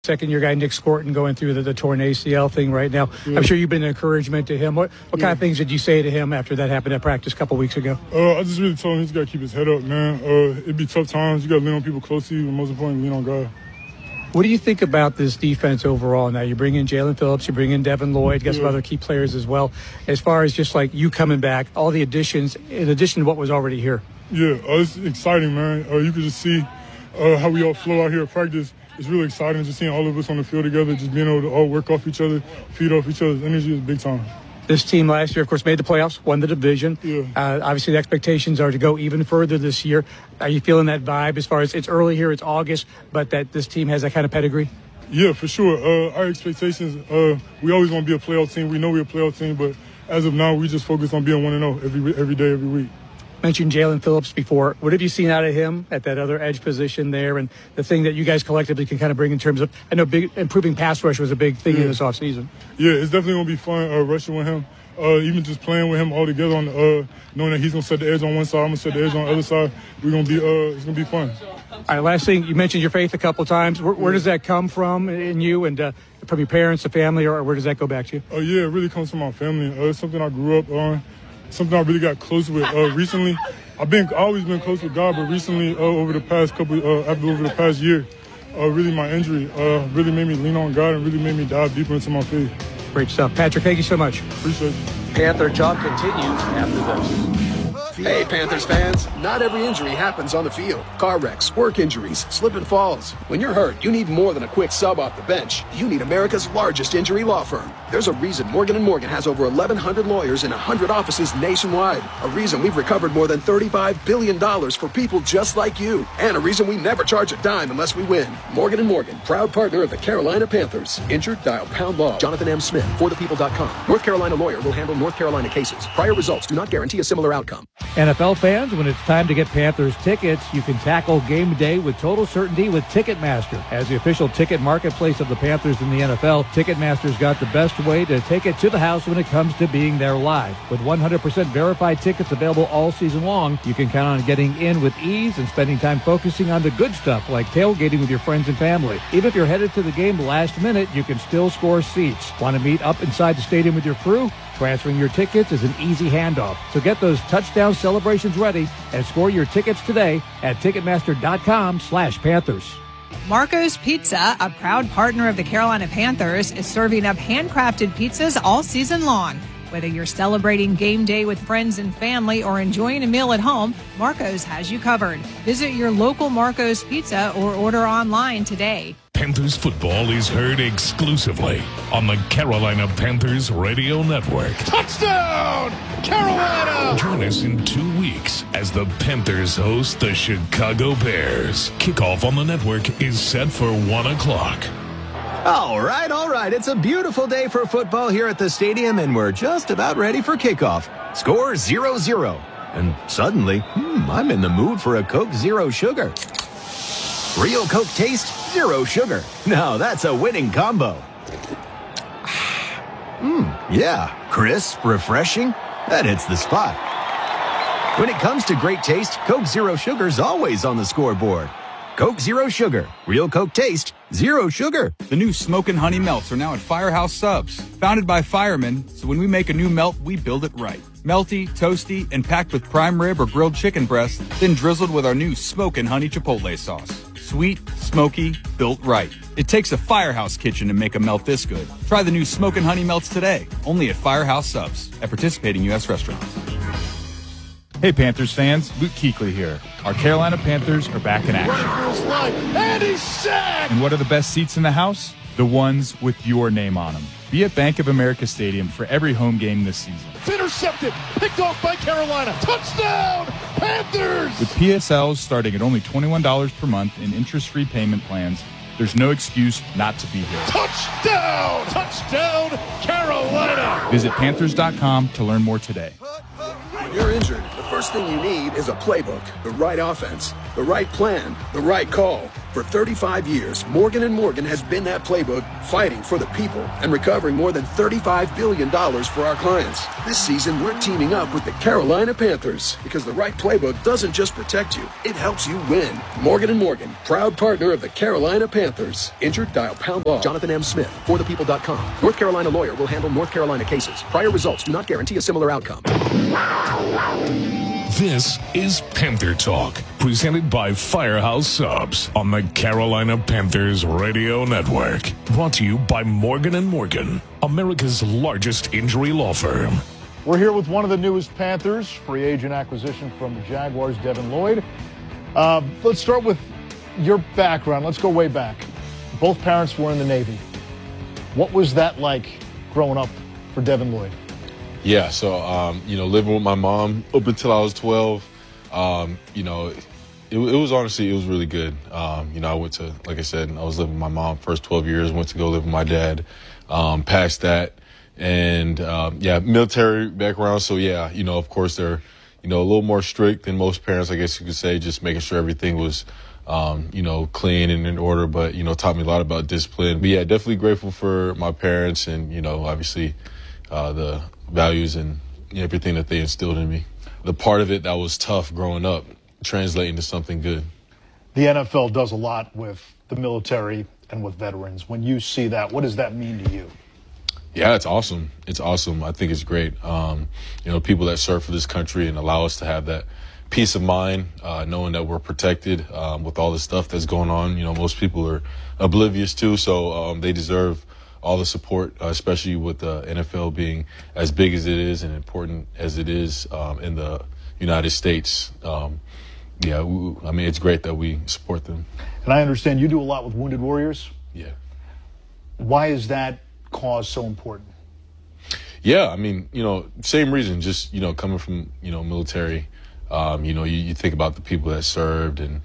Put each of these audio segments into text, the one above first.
second-year guy, Nick Scorton, going through the torn ACL thing right now. Yeah. I'm sure you've been an encouragement to him. What kind of things did you say to him after that happened at practice a couple weeks ago? I just really told him he's got to keep his head up, man. It'd be tough times. You got to lean on people close to you, and most importantly, lean on God. What do you think about this defense overall? Now you bring in Jalen Phillips, you bring in Devin Lloyd, got some other key players as well. As far as just like you coming back, all the additions, in addition to what was already here. Yeah, it's exciting, man. You can just see how we all flow out here at practice. It's really exciting just seeing all of us on the field together, just being able to all work off each other, feed off each other's energy is big time. This team last year, of course, made the playoffs, won the division. Yeah. Obviously, the expectations are to go even further this year. Are you feeling that vibe as far as it's early here, it's August, but that this team has that kind of pedigree? Yeah, for sure. Our expectations, we always want to be a playoff team. We know we're a playoff team, but as of now, we just focus on being 1-0 every day, every week. Mentioned Jalen Phillips before. What have you seen out of him at that other edge position there, and the thing that you guys collectively can kind of bring in terms of, I know improving pass rush was a big thing in this offseason. Yeah, it's definitely going to be fun rushing with him. Even just playing with him all together, on knowing that he's going to set the edge on one side, I'm going to set the edge on the other side. We're going to be, it's going to be fun. All right, last thing, you mentioned your faith a couple of times. Where does that come from in you and from your parents, the family, or where does that go back to you? Yeah, it really comes from my family. It's something I grew up on. Something I really got close with recently. I've always been close with God, but recently, over the past year, really my injury really made me lean on God and really made me dive deeper into my faith. Great stuff. Patrick, thank you so much. Appreciate you. Panther Talk continues after this. Hey, Panthers fans, not every injury happens on the field. Car wrecks, work injuries, slip and falls. When you're hurt, you need more than a quick sub off the bench. You need America's largest injury law firm. There's a reason Morgan & Morgan has over 1,100 lawyers in 100 offices nationwide. A reason we've recovered more than $35 billion for people just like you. And a reason we never charge a dime unless we win. Morgan & Morgan, proud partner of the Carolina Panthers. Injured? Dial pound law. Jonathan M. Smith, forthepeople.com. North Carolina lawyer will handle North Carolina cases. Prior results do not guarantee a similar outcome. NFL fans, when it's time to get Panthers tickets, you can tackle game day with total certainty with Ticketmaster. As the official ticket marketplace of the Panthers in the NFL, Ticketmaster's got the best way to take it to the house when it comes to being there live. With 100% verified tickets available all season long, you can count on getting in with ease and spending time focusing on the good stuff like tailgating with your friends and family. Even if you're headed to the game last minute, you can still score seats. Want to meet up inside the stadium with your crew? Transferring your tickets is an easy handoff. So get those touchdown celebrations ready and score your tickets today at Ticketmaster.com/Panthers. Marco's Pizza, a proud partner of the Carolina Panthers, is serving up handcrafted pizzas all season long. Whether you're celebrating game day with friends and family or enjoying a meal at home, Marco's has you covered. Visit your local Marco's Pizza or order online today. Panthers football is heard exclusively on the Carolina Panthers Radio Network. Touchdown, Carolina! Join us in 2 weeks as the Panthers host the Chicago Bears. Kickoff on the network is set for 1 o'clock. All right. It's a beautiful day for football here at the stadium, and we're just about ready for kickoff. Score 0-0. And suddenly, I'm in the mood for a Coke Zero Sugar. Real Coke taste, zero sugar. Now that's a winning combo. Yeah, crisp, refreshing. That hits the spot. When it comes to great taste, Coke Zero Sugar's always on the scoreboard. Coke Zero Sugar. Real Coke taste, zero sugar. The new Smokin' Honey Melts are now at Firehouse Subs. Founded by firemen, so when we make a new melt, we build it right. Melty, toasty, and packed with prime rib or grilled chicken breast, then drizzled with our new Smokin' Honey Chipotle sauce. Sweet, smoky, built right. It takes a Firehouse kitchen to make a melt this good. Try the new Smokin' Honey Melts today, only at Firehouse Subs, at participating U.S. restaurants. Hey Panthers fans, Luke Kuechly here. Our Carolina Panthers are back in action. And he's sacked! And what are the best seats in the house? The ones with your name on them. Be at Bank of America Stadium for every home game this season. It's intercepted, picked off by Carolina. Touchdown, Panthers! With PSLs starting at only $21 per month in interest-free payment plans, there's no excuse not to be here. Touchdown! Touchdown, Carolina! Visit Panthers.com to learn more today. When you're injured, the first thing you need is a playbook, the right offense, the right plan, the right call. For 35 years, Morgan & Morgan has been that playbook, fighting for the people and recovering more than $35 billion for our clients. This season, we're teaming up with the Carolina Panthers because the right playbook doesn't just protect you, it helps you win. Morgan & Morgan, proud partner of the Carolina Panthers. Injured? Dial pound law. Jonathan M. Smith, forthepeople.com. North Carolina lawyer will handle North Carolina cases. Prior results do not guarantee a similar outcome. This is Panther Talk, presented by Firehouse Subs on the Carolina Panthers Radio Network. Brought to you by Morgan & Morgan, America's largest injury law firm. We're here with one of the newest Panthers, free agent acquisition from the Jaguars, Devin Lloyd. Let's start with your background. Let's go way back. Both parents were in the Navy. What was that like growing up for Devin Lloyd? Yeah, so, living with my mom up until I was 12, it was honestly, it was really good. I went to, like I said, I was living with my mom first 12 years, went to go live with my dad, past that. And, military background. So, of course, they're, a little more strict than most parents, I guess you could say, just making sure everything was, clean and in order, but, taught me a lot about discipline. But, yeah, definitely grateful for my parents and, obviously the values and everything that they instilled in me. The part of it that was tough growing up, translating to something good. The NFL does a lot with the military and with veterans. When you see that, what does that mean to you? Yeah, it's awesome. It's awesome. I think it's great. People that serve for this country and allow us to have that peace of mind, knowing that we're protected with all the stuff that's going on. Most people are oblivious to, so they deserve all the support, especially with the NFL being as big as it is and important as it is in the United States. It's great that we support them. And I understand you do a lot with Wounded Warriors. Yeah. Why is that cause so important? Yeah, same reason, just, coming from, military, you think about the people that served and,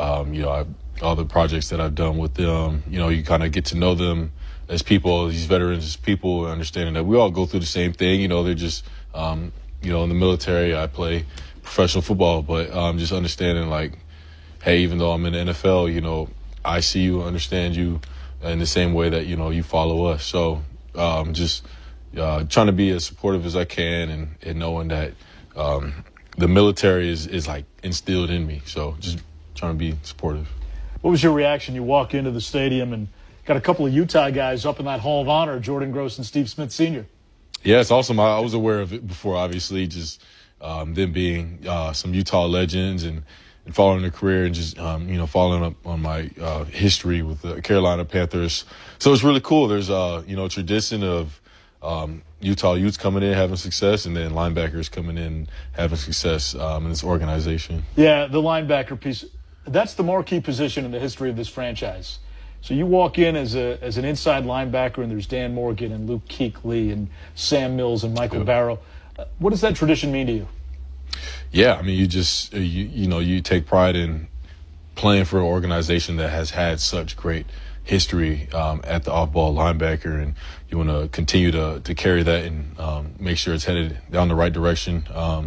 all the projects that I've done with them, you kind of get to know them as people, these veterans as people, understanding that we all go through the same thing. They're just, in the military, I play professional football, but just understanding like, hey, even though I'm in the NFL, I see you, understand you in the same way that, you follow us. So just trying to be as supportive as I can and knowing that the military is like instilled in me. So just trying to be supportive. What was your reaction? You walk into the stadium and got a couple of Utah guys up in that Hall of Honor, Jordan Gross and Steve Smith Sr. Yeah, it's awesome. I was aware of it before, obviously, just them being some Utah legends and following their career and just, following up on my history with the Carolina Panthers. So it's really cool. There's, a tradition of Utah youths coming in, having success, and then linebackers coming in, having success in this organization. Yeah, the linebacker piece, that's the marquee position in the history of this franchise. So you walk in as an inside linebacker, and there's Dan Morgan and Luke Kuechly and Sam Mills and Michael Barrow. What does that tradition mean to you? Yeah, you just you take pride in playing for an organization that has had such great history at the off-ball linebacker, and you want to continue to carry that and make sure it's headed down the right direction.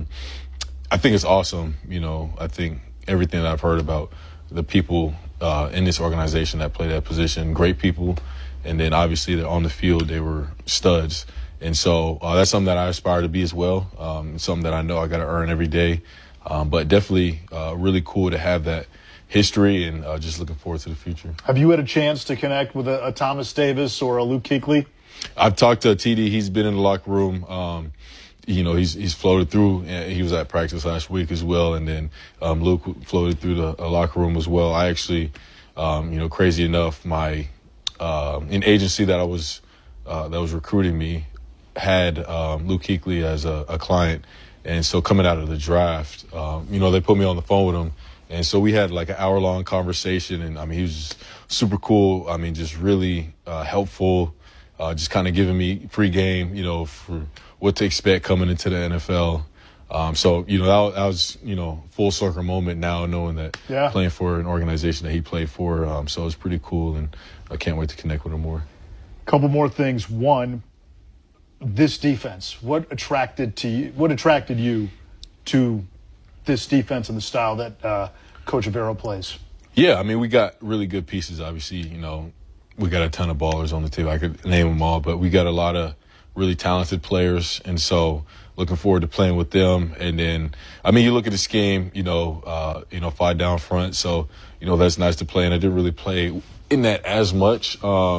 I think it's awesome. I think everything that I've heard about the people in this organization that play that position, great people, and then obviously they're on the field, they were studs. And so that's something that I aspire to be as well. Something that I know I got to earn every day. But definitely really cool to have that history and just looking forward to the future. Have you had a chance to connect with a Thomas Davis or a Luke Kuechly? I've talked to TD. He's been in the locker room. He's floated through. He was at practice last week as well. And then Luke floated through the locker room as well. I actually, crazy enough, my an agency that was recruiting me had Luke Kuechly as a client. And so coming out of the draft, they put me on the phone with him. And so we had like an hour-long conversation. And, he was just super cool. just really helpful, just kind of giving me pregame, for what to expect coming into the NFL. That was, full circle moment now knowing that playing for an organization that he played for. So it's pretty cool, and I can't wait to connect with him more. Couple more things. One, this defense. What attracted you to this defense and the style that Coach Evero plays? Yeah, I mean, we got really good pieces. Obviously, you know, we got a ton of ballers on the table. I could name them all, but we got a lot of really talented players, and so looking forward to playing with them. And then, I mean, you look at the scheme, you know, 5 down front, so you know that's nice to play. And I didn't really play in that as much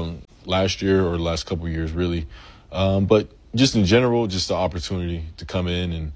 last year or the last couple of years, really. But just in general, just the opportunity to come in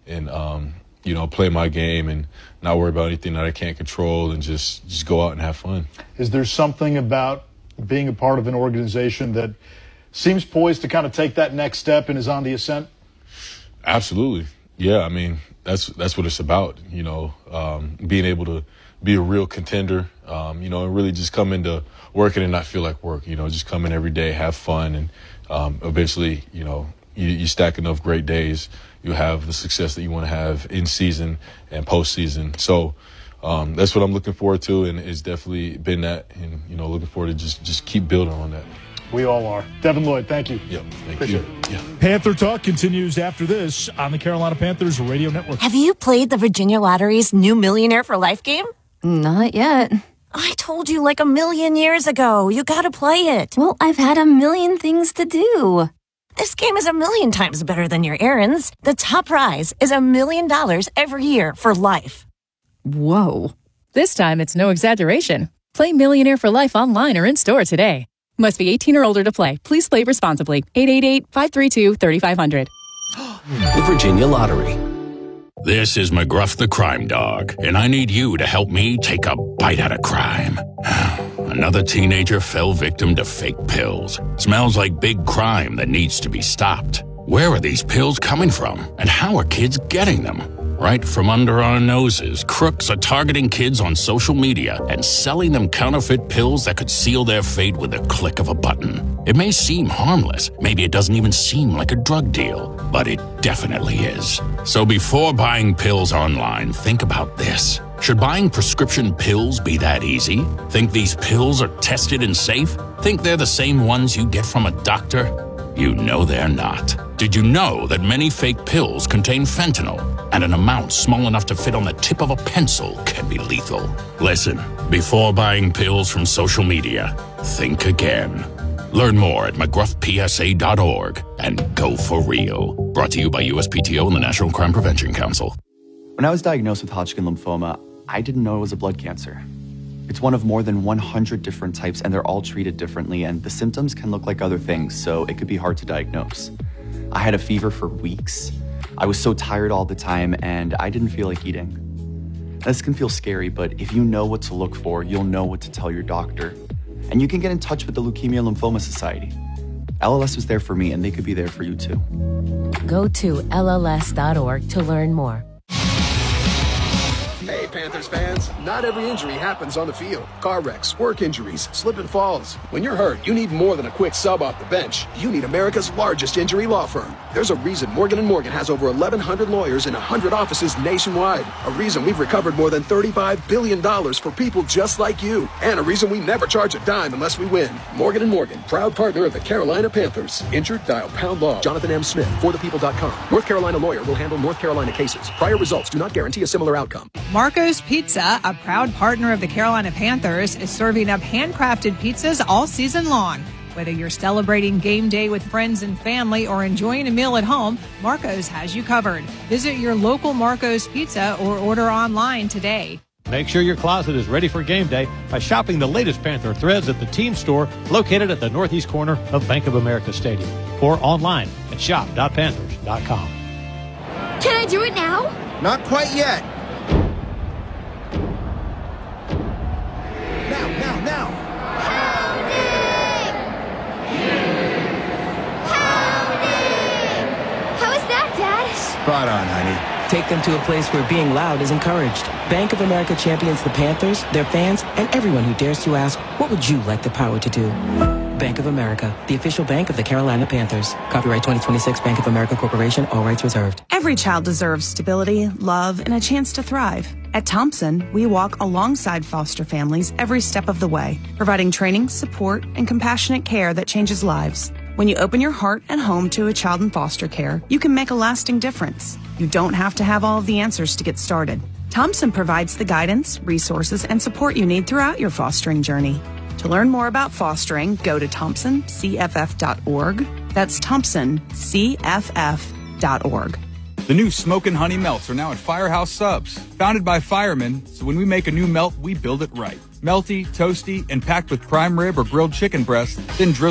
and you know, play my game and not worry about anything that I can't control and just go out and have fun. Is there something about being a part of an organization that seems poised to kind of take that next step and is on the ascent? Absolutely. Yeah, I mean, that's what it's about, you know, being able to be a real contender, you know, and really just come into working and not feel like work, you know, just come in every day, have fun, and eventually, you know, you stack enough great days, you have the success that you want to have in season and postseason. So that's what I'm looking forward to, and it's definitely been that, and, you know, looking forward to just keep building on that. We all are. Devin Lloyd, thank you. Yep, thank you. Yeah. Panther Talk continues after this on the Carolina Panthers Radio Network. Have you played the Virginia Lottery's new Millionaire for Life game? Not yet. I told you like a million years ago. You gotta play it. Well, I've had a million things to do. This game is 1,000,000 times better than your errands. The top prize is $1 million every year for life. Whoa. This time, it's no exaggeration. Play Millionaire for Life online or in-store today. Must be 18 or older to play. Please play responsibly. 888-532-3500. The Virginia Lottery. This is McGruff the Crime Dog, and I need you to help me take a bite out of crime. Another teenager fell victim to fake pills. Smells like big crime that needs to be stopped. Where are these pills coming from, and how are kids getting them? Right from under our noses, crooks are targeting kids on social media and selling them counterfeit pills that could seal their fate with a click of a button. It may seem harmless, maybe it doesn't even seem like a drug deal, but it definitely is. So before buying pills online, think about this. Should buying prescription pills be that easy? Think these pills are tested and safe? Think they're the same ones you get from a doctor? You know they're not. Did you know that many fake pills contain fentanyl, and an amount small enough to fit on the tip of a pencil can be lethal? Listen, before buying pills from social media, think again. Learn more at mcgruffpsa.org and go for real. Brought to you by USPTO and the National Crime Prevention Council. When I was diagnosed with Hodgkin lymphoma, I didn't know it was a blood cancer. It's one of more than 100 different types, and they're all treated differently, and the symptoms can look like other things, so it could be hard to diagnose. I had a fever for weeks. I was so tired all the time, and I didn't feel like eating. This can feel scary, but if you know what to look for, you'll know what to tell your doctor. And you can get in touch with the Leukemia Lymphoma Society. LLS was there for me, and they could be there for you too. Go to LLS.org to learn more. Hey, Panthers fans, not every injury happens on the field. Car wrecks, work injuries, slip and falls. When you're hurt, you need more than a quick sub off the bench. You need America's largest injury law firm. There's a reason Morgan & Morgan has over 1,100 lawyers in 100 offices nationwide. A reason we've recovered more than $35 billion for people just like you. And a reason we never charge a dime unless we win. Morgan & Morgan, proud partner of the Carolina Panthers. Injured? Dial pound law. Jonathan M. Smith, forthepeople.com. North Carolina lawyer will handle North Carolina cases. Prior results do not guarantee a similar outcome. Marco's Pizza, a proud partner of the Carolina Panthers, is serving up handcrafted pizzas all season long. Whether you're celebrating game day with friends and family or enjoying a meal at home, Marco's has you covered. Visit your local Marco's Pizza or order online today. Make sure your closet is ready for game day by shopping the latest Panther threads at the team store located at the northeast corner of Bank of America Stadium or online at shop.panthers.com. Can I do it now? Not quite yet. Now. How is that, Dad? Spot on, honey. Take them to a place where being loud is encouraged. Bank of America champions the Panthers, their fans, and everyone who dares to ask, what would you like the power to do? Bank of America, the official bank of the Carolina Panthers. Copyright 2026 Bank of America Corporation, all rights reserved. Every child deserves stability, love, and a chance to thrive. At Thompson, we walk alongside foster families every step of the way, providing training, support, and compassionate care that changes lives. When you open your heart and home to a child in foster care, you can make a lasting difference. You don't have to have all of the answers to get started. Thompson provides the guidance, resources, and support you need throughout your fostering journey. To learn more about fostering, go to thompsoncff.org. That's thompsoncff.org. The new Smokin' Honey Melts are now at Firehouse Subs. Founded by firemen, so when we make a new melt, we build it right. Melty, toasty, and packed with prime rib or grilled chicken breast, then drizzled